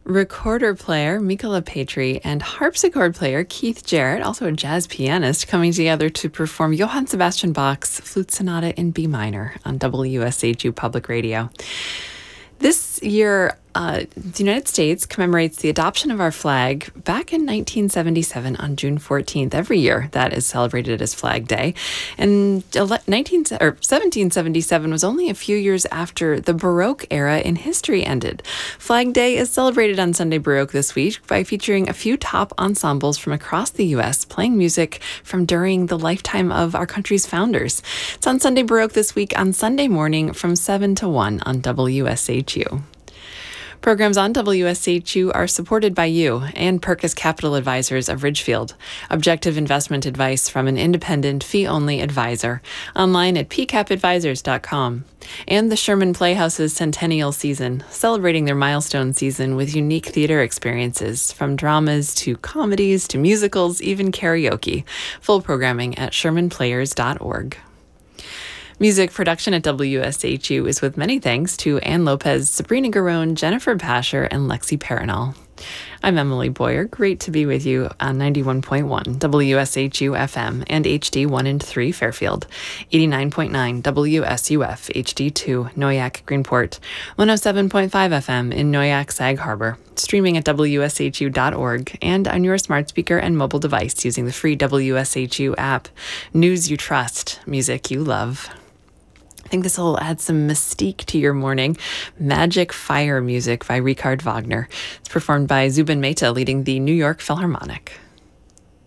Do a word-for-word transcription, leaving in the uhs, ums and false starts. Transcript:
recorder player Mikola Petri and harpsichord player Keith Jarrett, also a jazz pianist, coming together to perform Johann Sebastian Bach's Flute Sonata in B minor on W S H U Public Radio. This year, uh, the United States commemorates the adoption of our flag back in nineteen seventy-seven on June fourteenth. Every year, that is celebrated as Flag Day. And nineteen, or seventeen seventy-seven was only a few years after the Baroque era in history ended. Flag Day is celebrated on Sunday Baroque this week by featuring a few top ensembles from across the U S playing music from during the lifetime of our country's founders. It's on Sunday Baroque this week on Sunday morning from seven to one on W S H U. Programs on W S H U are supported by you and Perkus Capital Advisors of Ridgefield. Objective investment advice from an independent, fee-only advisor. Online at p cap advisors dot com. And the Sherman Playhouse's centennial season, celebrating their milestone season with unique theater experiences, from dramas to comedies to musicals, even karaoke. Full programming at sherman players dot org. Music production at W S H U is with many thanks to Ann Lopez, Sabrina Garone, Jennifer Pasher, and Lexi Paranol. I'm Emily Boyer. Great to be with you on ninety-one point one W S H U F M and H D one and three Fairfield, eighty-nine point nine W S U F H D two Noyac Greenport, one oh seven point five F M in Noyac Sag Harbor, streaming at W S H U dot org and on your smart speaker and mobile device using the free W S H U app. News you trust, music you love. I think this will add some mystique to your morning. Magic Fire music by Richard Wagner. It's performed by Zubin Mehta leading the New York Philharmonic.